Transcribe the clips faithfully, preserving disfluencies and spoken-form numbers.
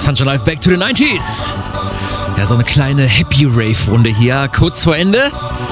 Sunshine Live Back to the nineties. Ja, so eine kleine Happy Rave-Runde hier, kurz vor Ende.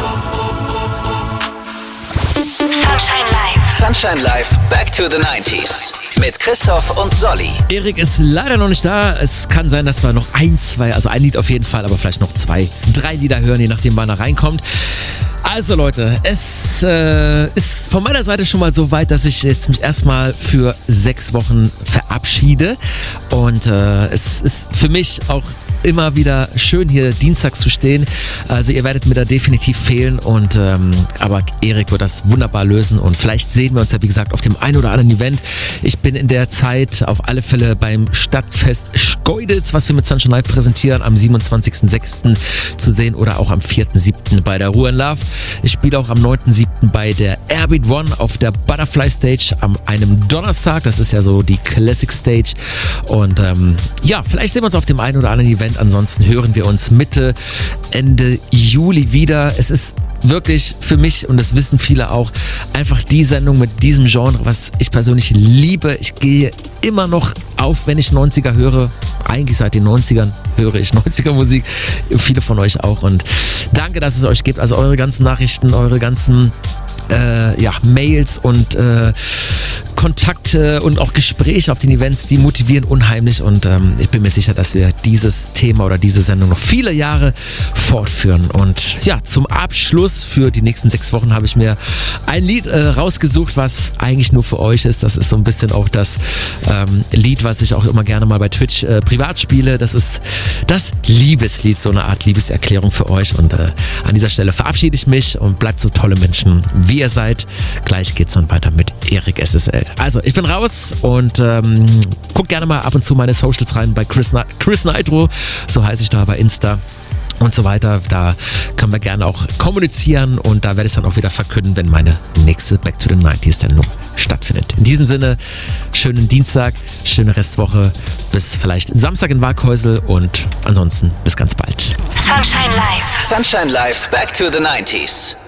Sunshine Live. Sunshine Live Back to the nineties. Mit Christoph und Solly. Erik ist leider noch nicht da. Es kann sein, dass wir noch ein, zwei, also ein Lied auf jeden Fall, aber vielleicht noch zwei, drei Lieder hören, je nachdem, wann er reinkommt. Also Leute, es äh, ist von meiner Seite schon mal so weit, dass ich jetzt mich erstmal für sechs Wochen verabschiede. Und äh, es ist für mich auch immer wieder schön, hier dienstags zu stehen. Also ihr werdet mir da definitiv fehlen. Und ähm, aber Erik wird das wunderbar lösen. Und vielleicht sehen wir uns ja, wie gesagt, auf dem einen oder anderen Event. Ich bin in der Zeit auf alle Fälle beim Stadtfest Schkeuditz, was wir mit Sunshine Live präsentieren, am siebenundzwanzigsten sechsten zu sehen oder auch am vierten siebten bei der Ruhe in Love. Ich spiele auch am neunten siebten bei der Airbeat One auf der Butterfly Stage am einem Donnerstag. Das ist ja so die Classic Stage. Und ähm, ja, vielleicht sehen wir uns auf dem einen oder anderen Event. Ansonsten hören wir uns Mitte, Ende Juli wieder. Es ist wirklich für mich, und das wissen viele auch, einfach die Sendung mit diesem Genre, was ich persönlich liebe. Ich gehe immer noch auf, wenn ich neunziger höre. Eigentlich seit den neunzigern höre ich neunziger Musik. Viele von euch auch. Und danke, dass es euch gibt. Also eure ganzen Nachrichten, eure ganzen äh, ja, Mails und äh, Kontakte und auch Gespräche auf den Events, die motivieren unheimlich. Und ähm, ich bin mir sicher, dass wir dieses Thema oder diese Sendung noch viele Jahre fortführen. Und ja, zum Abschluss für die nächsten sechs Wochen habe ich mir ein Lied äh, rausgesucht, was eigentlich nur für euch ist. Das ist so ein bisschen auch das ähm, Lied, was ich auch immer gerne mal bei Twitch äh, privat spiele. Das ist das Liebeslied, so eine Art Liebeserklärung für euch. Und äh, an dieser Stelle verabschiede ich mich und bleibt so tolle Menschen, wie ihr seid. Gleich geht's dann weiter mit Erik S S L. Also, ich bin raus und ähm, guckt gerne mal ab und zu meine Socials rein bei Chris, Na- Chris Nitro, so heiße ich da bei Insta und so weiter. Da können wir gerne auch kommunizieren und da werde ich dann auch wieder verkünden, wenn meine nächste Back to the nineties Sendung stattfindet. In diesem Sinne, schönen Dienstag, schöne Restwoche, bis vielleicht Samstag in Waghäusel und ansonsten bis ganz bald. Sunshine Live. Sunshine Live Back to the nineties.